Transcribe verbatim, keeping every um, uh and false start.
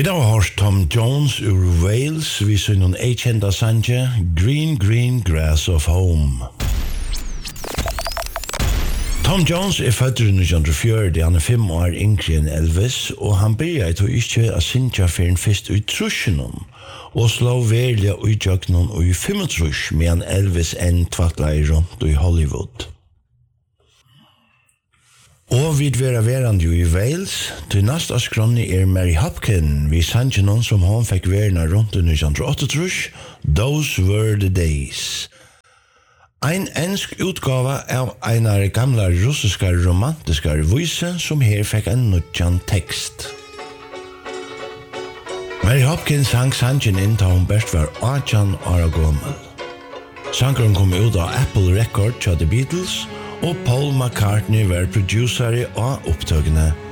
Vi har hørt Tom Jones ur Wales, vi ser noen eikjenda sanje, Green Green Grass of Home. Tom Jones er født i nitton fyrti, han er fem år yngre enn Elvis, og han begynte til ikke å synge for en fest i trusjonen, og slå verlig i jøkkenen i femogtrus, medan Elvis enn tvattlet rundt i Hollywood. Og vi vera verand jo i Wales, til nast av skronni er Mary Hopkin, vi sannsje noen som hon fikk verna rundt i nitton åttiåtte, Those Were the Days. Ein ensk utgava av einar gamla russiska romantiska vise som her fikk en nutjan tekst. Mary Hopkin sang sannsjen inn da hun best var atjan åra gommel. Sangren kom ut av Apple Record til The Beatles, og Paul McCartney var producer av opptøkene